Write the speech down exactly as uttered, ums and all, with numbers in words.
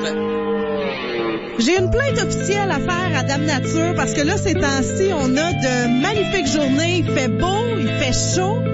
fait. J'ai une plainte officielle à faire à Dame Nature parce que là, ces temps-ci, on a de magnifiques journées. Il fait beau, il fait chaud.